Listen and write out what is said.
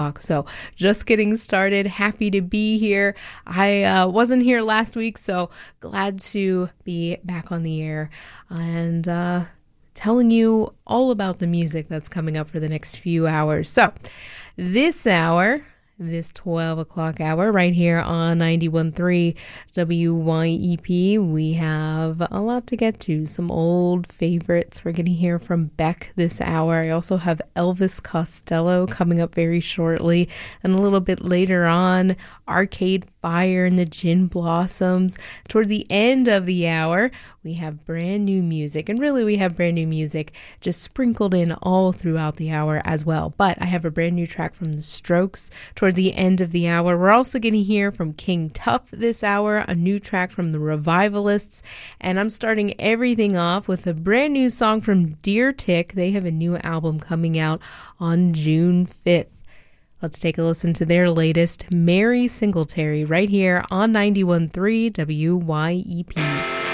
So just getting started. Happy to be here. I wasn't here last week, so glad to be back on the air and telling you all about the music that's coming up for the next few hours. So this hour, this 12 o'clock hour right here on 91.3 WYEP, we have a lot to get to. Some old favorites. We're going to hear from Beck this hour. I also have Elvis Costello coming up very shortly. And a little bit later on, Arcade Fire and the Gin Blossoms. Toward the end of the hour, we have brand new music. And really, we have brand new music just sprinkled in all throughout the hour as well. But I have a brand new track from The Strokes toward the end of the hour. We're also going to hear from King Tuff this hour, a new track from the Revivalists. And I'm starting everything off with a brand new song from Deer Tick. They have a new album coming out on June 5th. Let's take a listen to their latest, Mary Singletary, right here on 91.3 WYEP.